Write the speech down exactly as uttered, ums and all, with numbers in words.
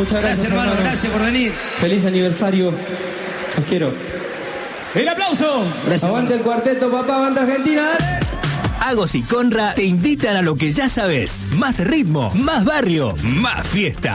Muchas gracias, gracias hermano, hermano. gracias por venir. Feliz aniversario. Los quiero. ¡El aplauso! Gracias, Aguante el cuarteto, papá, aguante Argentina, dale. Agos y Conra te invitan a lo que ya sabes. Más ritmo, más barrio, más fiesta.